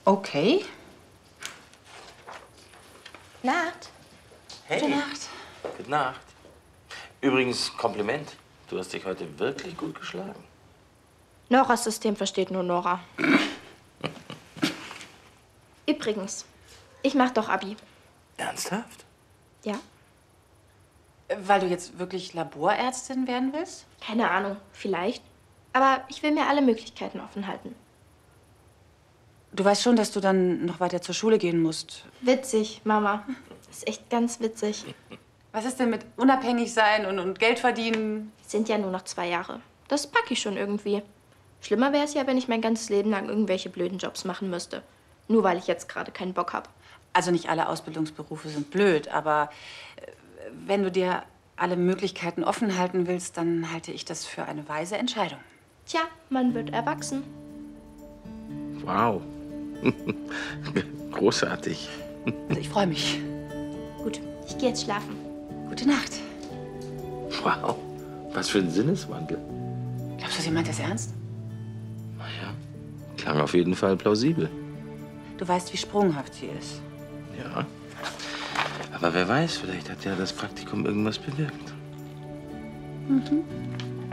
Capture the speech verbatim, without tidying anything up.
Okay. Nacht. Hey. Gute Nacht. Gute Nacht. Übrigens, Kompliment. Du hast dich heute wirklich gut geschlagen. Noras System versteht nur Nora. Übrigens, ich mach doch Abi. Ernsthaft? Ja? Weil du jetzt wirklich Laborärztin werden willst? Keine Ahnung, vielleicht. Aber ich will mir alle Möglichkeiten offen halten. Du weißt schon, dass du dann noch weiter zur Schule gehen musst. Witzig, Mama. Das ist echt ganz witzig. Was ist denn mit unabhängig sein und, und Geld verdienen? Es sind ja nur noch zwei Jahre. Das packe ich schon irgendwie. Schlimmer wäre es ja, wenn ich mein ganzes Leben lang irgendwelche blöden Jobs machen müsste. Nur weil ich jetzt gerade keinen Bock habe. Also nicht alle Ausbildungsberufe sind blöd, aber äh, wenn du dir alle Möglichkeiten offen halten willst, dann halte ich das für eine weise Entscheidung. Tja, man wird erwachsen. Wow. Großartig. Also ich freue mich. Gut, ich gehe jetzt schlafen. Gute Nacht. Wow. Was für ein Sinneswandel. Glaubst du, sie meint das ernst? Naja, klang auf jeden Fall plausibel. Du weißt, wie sprunghaft sie ist. Ja. Aber wer weiß, vielleicht hat ja das Praktikum irgendwas bewirkt. Mhm.